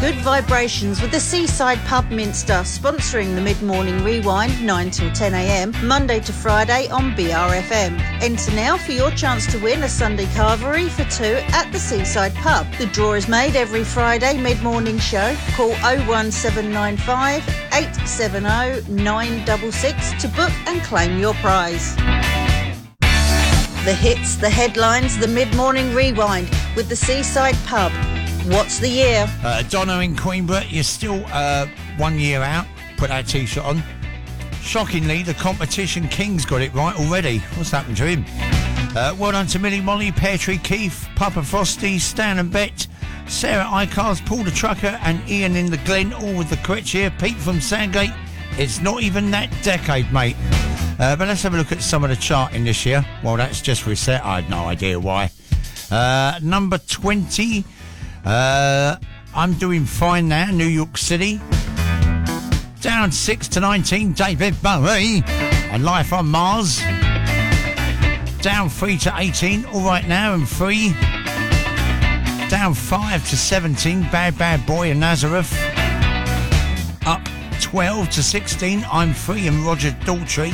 good vibrations with the Seaside Pub Minster, sponsoring the Mid-Morning Rewind, 9 till 10 a.m, Monday to Friday on BRFM. Enter now for your chance to win a Sunday carvery for two at the Seaside Pub. The draw is made every Friday mid-morning show. Call 01795 870 966 to book and claim your prize. The hits, the headlines, the Mid-Morning Rewind with the Seaside Pub. What's the year? Donna in Queenborough, you're still 1 year out. Put that T-shirt on. Shockingly, the competition king's got it right already. What's happened to him? Well done to Millie, Molly, Pear Tree, Keith, Papa Frosty, Stan and Bet, Sarah Icars, Paul the Trucker and Ian in the Glen, all with the crutch here. Pete from Sandgate. It's not even that decade, mate. But let's have a look at some of the charting this year. Well, that's just reset. I had no idea why. Number 20. I'm Doing Fine Now, New York City. Down 6 to 19, David Bowie and Life on Mars. Down 3 to 18, All Right Now and Free. Down 5 to 17, Bad Bad Boy and Nazareth. Up 12 to 16, I'm Free and Roger Daltrey.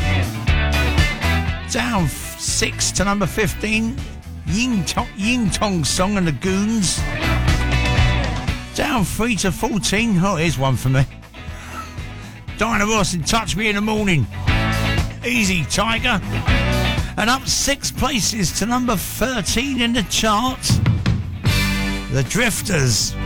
Down 6 to number 15, Ying Tong Song and the Goons. Down 3 to 14, oh, here's one for me. Diana Ross and Touch Me in the Morning. Easy, Tiger. And up 6 places to number 13 in the chart, The Drifters.